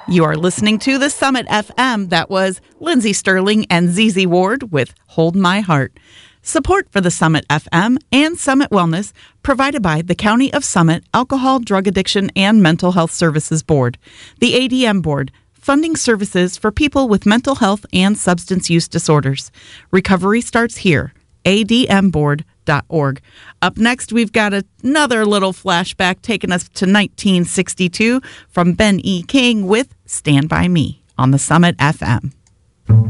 You are listening to the Summit FM. That was Lindsey Sterling and ZZ Ward with Hold My Heart. Support for the Summit FM and Summit Wellness provided by the County of Summit Alcohol, Drug Addiction, and Mental Health Services Board, the ADM Board, funding services for people with mental health and substance use disorders. Recovery starts here, admboard.org. Up next, we've got another little flashback taking us to 1962 from Ben E. King with Stand By Me on the Summit FM.